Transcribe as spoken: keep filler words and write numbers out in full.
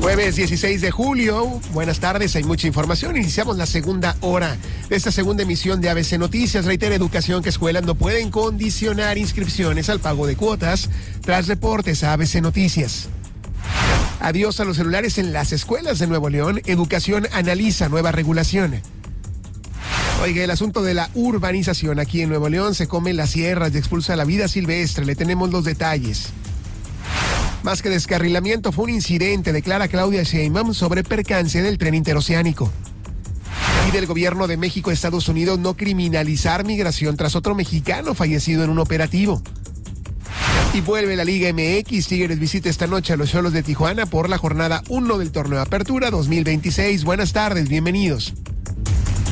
Jueves dieciséis de julio, buenas tardes, hay mucha información. Iniciamos la segunda hora de esta segunda emisión de A B C Noticias. Reitera Educación que escuelas no pueden condicionar inscripciones al pago de cuotas tras reportes a A B C Noticias. Adiós a los celulares en las escuelas de Nuevo León. Educación analiza nueva regulación. Oiga, el asunto de la urbanización aquí en Nuevo León, se come las sierras y expulsa la vida silvestre. Le tenemos los detalles. Más que descarrilamiento, fue un incidente, declara Claudia Sheinbaum sobre percance del tren interoceánico. Pide el gobierno de México a Estados Unidos no criminalizar migración tras otro mexicano fallecido en un operativo. Y vuelve la Liga M X. Tigres visita esta noche a los Xolos de Tijuana por la jornada uno del torneo Apertura dos mil veintiséis. Buenas tardes, bienvenidos.